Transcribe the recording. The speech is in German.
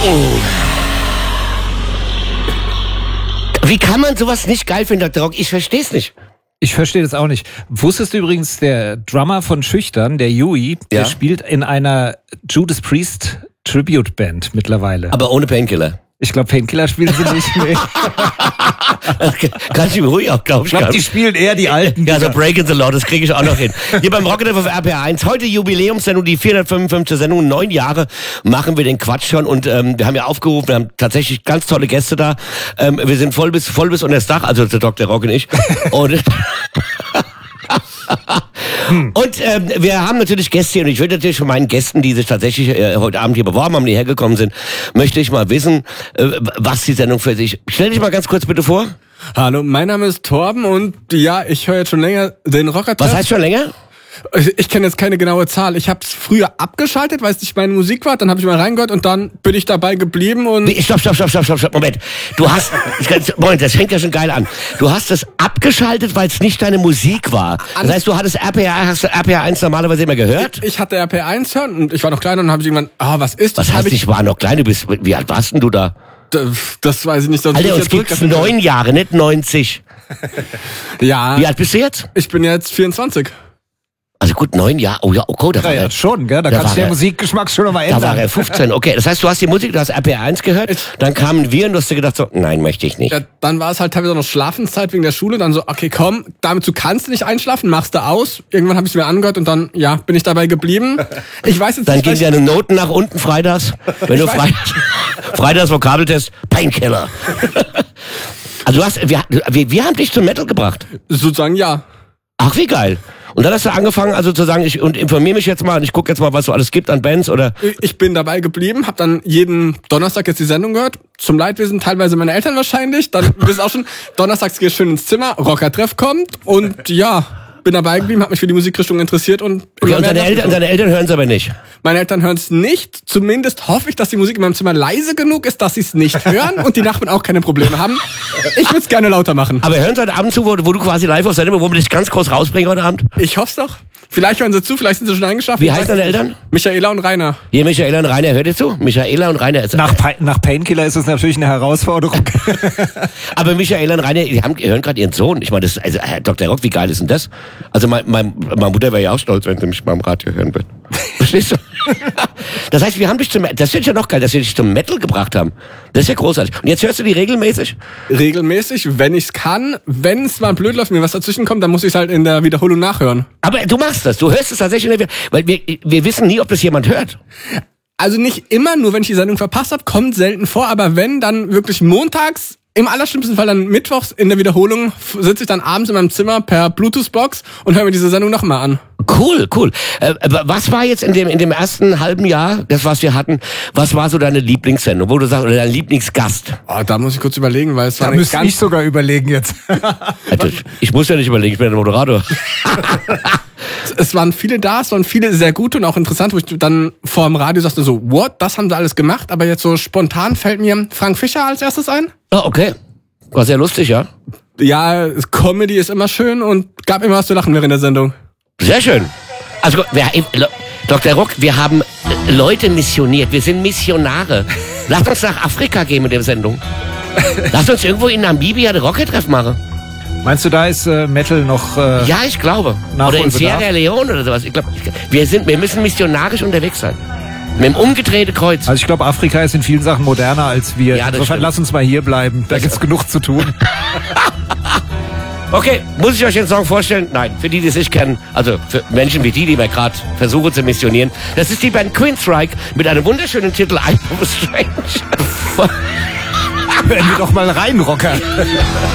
Wie kann man sowas nicht geil finden, Dr. Rock? Ich versteh's nicht. Ich verstehe das auch nicht. Wusstest du übrigens, der Drummer von Schüchtern, der Yui, der spielt in einer Judas Priest Tribute Band mittlerweile. Aber ohne Painkiller. Ich glaube, Painkiller spielen sie nicht. Nee. Ganz schön ruhig auch, glaube ich. Ich glaube, die spielen eher die alten. Ja, so Breaking the Law, das kriege ich auch noch hin. Hier beim Rocket auf RPR 1. Heute Jubiläumssendung, die 455. Sendung. 9 Jahre machen wir den Quatsch schon. Und wir haben ja aufgerufen, wir haben tatsächlich ganz tolle Gäste da. Wir sind voll bis unter das Dach, also der Dr. Rock und ich. Und Und wir haben natürlich Gäste hier und ich würde natürlich von meinen Gästen, die sich tatsächlich heute Abend hier beworben haben, die hergekommen sind, möchte ich mal wissen, was die Sendung für sich... Stell dich mal ganz kurz bitte vor. Hallo, mein Name ist Torben und ja, ich höre jetzt schon länger den Rocker-Treff. Was heißt schon länger? Ich kenne jetzt keine genaue Zahl. Ich habe es früher abgeschaltet, weil es nicht meine Musik war. Dann habe ich mal reingehört und dann bin ich dabei geblieben und... Stopp. Moment. Du hast... Moment, das fängt ja schon geil an. Du hast es abgeschaltet, weil es nicht deine Musik war. Das heißt, du hast RPR 1 normalerweise immer gehört? Ich hatte RPR 1 hören und ich war noch kleiner und dann habe ich irgendwann... was ist das? Was heißt, ich war noch klein? Wie alt warst denn du da? Das weiß ich nicht. Alter, uns gibt's 9 Jahre, nicht 90. Ja. Wie alt bist du jetzt? Ich bin jetzt 24. Also gut, 9 Jahre. Oh ja, okay, da war er schon, gell? Da kannst du den Musikgeschmack schon nochmal ändern. Da war er 15, okay. Das heißt, du hast die Musik, du hast RPR 1 gehört, dann kamen wir und du hast dir gedacht so, nein, möchte ich nicht. Ja, dann war es halt teilweise noch Schlafenszeit wegen der Schule, dann so, okay, komm, du kannst nicht einschlafen, machst du aus. Irgendwann habe ich es mir angehört und dann, ja, bin ich dabei geblieben. Ich weiß jetzt dann gehen deine Noten nach unten freitags. Wenn du freitags Vokabeltest, Painkiller. Also wir haben dich zum Metal gebracht. Sozusagen, ja. Ach, wie geil. Und dann hast du angefangen, also zu sagen, ich informiere mich jetzt mal und ich gucke jetzt mal, was so alles gibt an Bands, oder? Ich bin dabei geblieben, habe dann jeden Donnerstag jetzt die Sendung gehört. Zum Leidwesen teilweise meine Eltern wahrscheinlich. Dann bist auch schon, donnerstags gehe ich schön ins Zimmer, Rocker-Treff kommt und ja, bin dabei geblieben, habe mich für die Musikrichtung interessiert und... Okay, und deine Eltern hören es aber nicht? Meine Eltern hören es nicht. Zumindest hoffe ich, dass die Musik in meinem Zimmer leise genug ist, dass sie es nicht hören und die Nachbarn auch keine Probleme haben. Ich würde es gerne lauter machen. Aber hören sie heute Abend zu, wo du quasi live auf Sendung, wo wir dich ganz groß rausbringen heute Abend? Ich hoffe es doch. Vielleicht hören sie zu, vielleicht sind sie schon eingeschlafen. Wie heißen deine Eltern? Michaela und Rainer. Hier, Michaela und Rainer, hört ihr zu? Michaela und Rainer. Nach Painkiller ist es natürlich eine Herausforderung. Aber Michaela und Rainer, die hören gerade ihren Sohn. Ich meine, also Herr Dr. Rock, wie geil ist denn das? Also meine Mutter wäre ja auch stolz, wenn sie mich beim Radio hören würde. Verstehst du? Das heißt, wir haben dich das finde ich ja noch geil, dass wir dich zum Metal gebracht haben. Das ist ja großartig. Und jetzt hörst du die regelmäßig? Regelmäßig, wenn ich's kann. Wenn es mal blöd läuft, mir was dazwischen kommt, dann muss ich es halt in der Wiederholung nachhören. Aber du machst das, du hörst es tatsächlich, weil wir wissen nie, ob das jemand hört. Also nicht immer, nur wenn ich die Sendung verpasst habe, kommt selten vor, aber wenn, dann wirklich montags, im allerschlimmsten Fall dann mittwochs in der Wiederholung, sitze ich dann abends in meinem Zimmer per Bluetooth-Box und höre mir diese Sendung nochmal an. Cool. Was war jetzt in dem ersten halben Jahr, das was wir hatten, was war so deine Lieblingssendung, wo du sagst, oder dein Lieblingsgast? Da muss ich kurz überlegen, weil es war... Da müsste ich sogar überlegen jetzt. Also, ich muss ja nicht überlegen, ich bin der Moderator. Es waren viele da, es waren viele sehr gute und auch interessant, wo ich dann vor dem Radio sagte so, what, das haben sie alles gemacht, aber jetzt so spontan fällt mir Frank Fischer als erstes ein. Oh, okay. War sehr lustig, ja? Ja, Comedy ist immer schön und gab immer was zu lachen während der Sendung. Sehr schön. Also, Dr. Rock, wir haben Leute missioniert, wir sind Missionare. Lasst uns nach Afrika gehen mit der Sendung. Lasst uns irgendwo in Namibia den Rocket-Treff machen. Meinst du, da ist Metal noch... Ja, ich glaube. Oder in Sierra Leone oder sowas. Ich glaube, wir müssen missionarisch unterwegs sein. Mit dem umgedrehten Kreuz. Also ich glaube, Afrika ist in vielen Sachen moderner als wir. Ja, insofern lass uns mal hier bleiben. Da gibt's genug zu tun. Okay, muss ich euch den Song vorstellen? Nein, für die es nicht kennen, also für Menschen wie die wir gerade versuchen zu missionieren. Das ist die Band Queensryche mit einem wunderschönen Titel I Am Strange. Hören wir doch mal rein, Rocker.